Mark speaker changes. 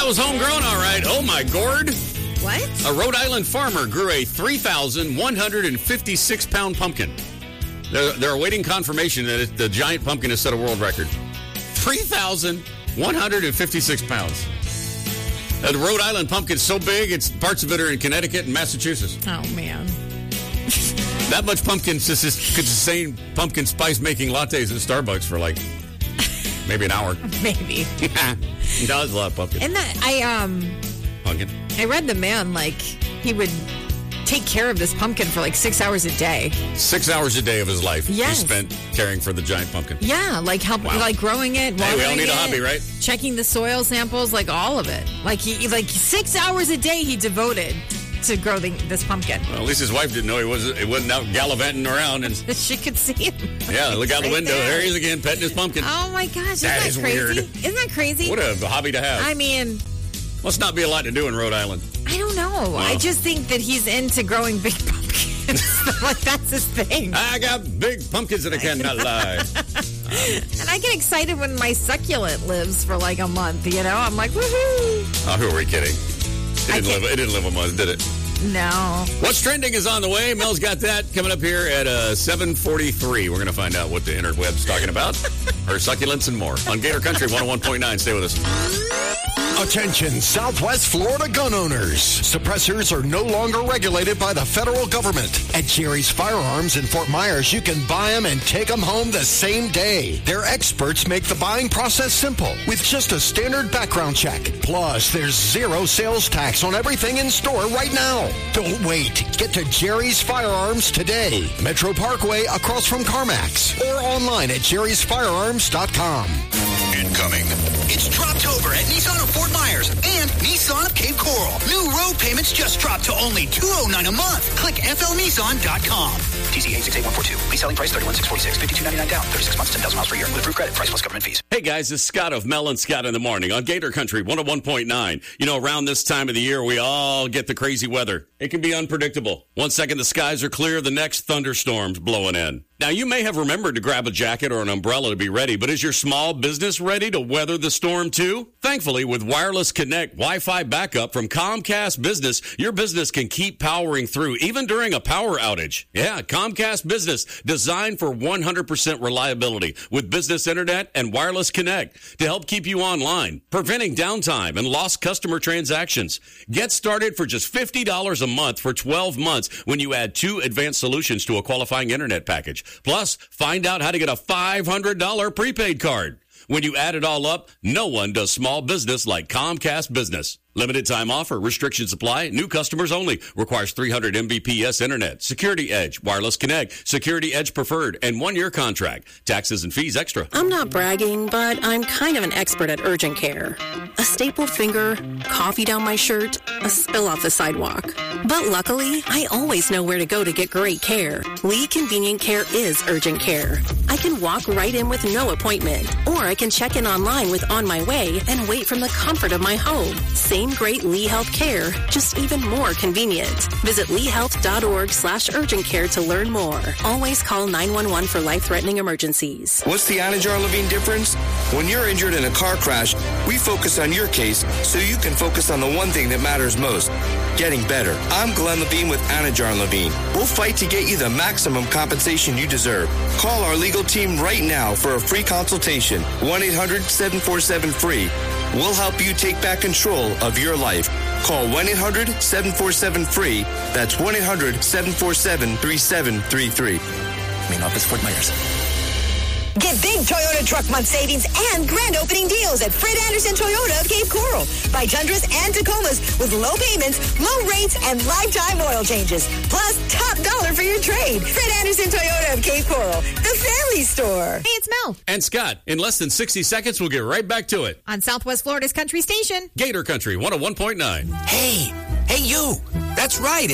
Speaker 1: that was homegrown, all right. Oh, my gourd.
Speaker 2: What?
Speaker 1: A Rhode Island farmer grew a 3,156-pound pumpkin. They're awaiting confirmation that the giant pumpkin has set a world record. 3,156 pounds. The Rhode Island pumpkin's so big, parts of it are in Connecticut and Massachusetts.
Speaker 2: Oh, man.
Speaker 1: That much pumpkin could sustain pumpkin spice making lattes at Starbucks for like maybe an hour.
Speaker 2: Maybe.
Speaker 1: No, it's a lot of pumpkin.
Speaker 2: And
Speaker 1: Pumpkin.
Speaker 2: I read the man, like, he would take care of this pumpkin for like 6 hours a day.
Speaker 1: 6 hours a day of his life
Speaker 2: Yes.
Speaker 1: he spent caring for the giant pumpkin.
Speaker 2: Yeah, like like growing it, watering
Speaker 1: we all need
Speaker 2: it,
Speaker 1: a hobby, right?
Speaker 2: Checking the soil samples, like all of it. Like he 6 hours a day he devoted to grow this pumpkin.
Speaker 1: Well, at least his wife didn't know he wasn't out gallivanting around. And
Speaker 2: She could see him.
Speaker 1: yeah, look out the window. There he is again, petting his pumpkin.
Speaker 2: Oh my gosh,
Speaker 1: That is
Speaker 2: crazy?
Speaker 1: weird.
Speaker 2: Isn't that crazy?
Speaker 1: What a hobby to have.
Speaker 2: I mean,
Speaker 1: Must not be a lot to do in Rhode Island.
Speaker 2: I don't know. I just think that he's into growing big pumpkins. Like, that's his thing.
Speaker 1: I got big pumpkins that I cannot lie.
Speaker 2: And I get excited when my succulent lives for like a month, you know? I'm like, woohoo!
Speaker 1: Oh, who are we kidding? It didn't live a month, did it?
Speaker 2: No.
Speaker 1: What's trending is on the way. Mel's got that coming up here at 7:43. We're going to find out what the interweb's talking about. Or succulents and more. On Gator Country 101.9. Stay with us.
Speaker 3: Attention, Southwest Florida gun owners. Suppressors are no longer regulated by the federal government. At Jerry's Firearms in Fort Myers, you can buy them and take them home the same day. Their experts make the buying process simple with just a standard background check. Plus, there's zero sales tax on everything in store right now. Don't wait. Get to Jerry's Firearms today. Metro Parkway across from CarMax or online at jerrysfirearms.com.
Speaker 4: Incoming. It's Droptober at Nissan of Fort Myers and Nissan of Cape Coral. New road payments just dropped to only $209 a month. Click flnissan.com. TCA 68142. Lease selling price $31,646. $52.99 down. 36 months, 10,000 miles per year. With approved credit. Price plus government fees.
Speaker 1: Hey guys, it's Scott of Mel and Scott in the Morning on Gator Country 101.9. You know, around this time of the year, we all get the crazy weather. It can be unpredictable. 1 second the skies are clear, the next thunderstorm's blowing in. Now, you may have remembered to grab a jacket or an umbrella to be ready, but is your small business ready to weather the storm too? Thankfully, with Wireless Connect Wi-Fi backup from Comcast Business, your business can keep powering through even during a power outage. Yeah, Comcast Business, designed for 100% reliability with business internet and Wireless Connect to help keep you online, preventing downtime and lost customer transactions. Get started for just $50 a month for 12 months when you add 2 advanced solutions to a qualifying internet package. Plus, find out how to get a $500 prepaid card. When you add it all up, no one does small business like Comcast Business. Limited time offer, restrictions apply, new customers only. Requires 300 Mbps internet, Security Edge, Wireless Connect, Security Edge Preferred, and 1-year contract. Taxes and fees extra.
Speaker 5: I'm not bragging, but I'm kind of an expert at urgent care. A stapled finger, coffee down my shirt, a spill off the sidewalk. But luckily, I always know where to go to get great care. Lee Convenient Care is urgent care. I can walk right in with no appointment, or I can check in online with On My Way and wait from the comfort of my home. Same great Lee Health Care, just even more convenient. Visit leehealth.org/urgent care to learn more. Always call 911 for life-threatening emergencies.
Speaker 6: What's the Anajar Levine difference? When you're injured in a car crash, we focus on your case so you can focus on the one thing that matters most, getting better. I'm Glenn Levine with Anajar Levine. We'll fight to get you the maximum compensation you deserve. Call our legal team right now for a free consultation. 1-800-747-FREE. We'll help you take back control of your life. Call 1-800-747-FREE. That's 1-800-747-3733.
Speaker 4: Main office, Fort Myers.
Speaker 7: Get big Toyota truck month savings and grand opening deals at Fred Anderson Toyota of Cape Coral. Buy Tundras and Tacomas with low payments, low rates, and lifetime oil changes. Plus, top dollar for your trade. Fred Anderson Toyota of Cape Coral, the family store.
Speaker 2: Hey, it's Mel.
Speaker 1: And Scott, in less than 60 seconds, we'll get right back to it.
Speaker 2: On Southwest Florida's Country Station.
Speaker 1: Gator Country 101.9.
Speaker 4: Hey, you. That's right.